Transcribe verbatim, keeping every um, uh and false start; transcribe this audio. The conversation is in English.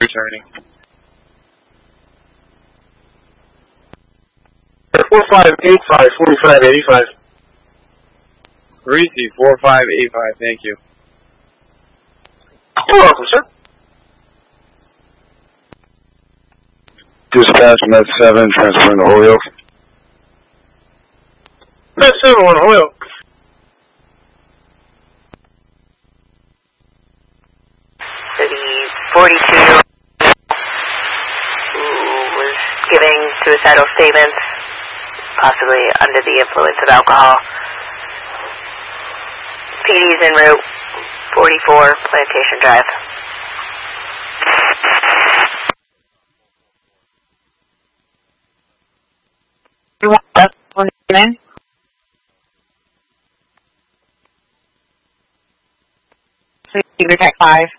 returning. four five eight five, forty-five eighty-five. Greasy, four five eight five, thank you. You're welcome, sir. Dispatch Med seven, transferring to Holyoke. Med seven, one Holyoke. The forty-two who was giving suicidal statements, possibly under the influence of alcohol. P D's en route, forty-four Plantation Drive. You want that one in? So you can check five.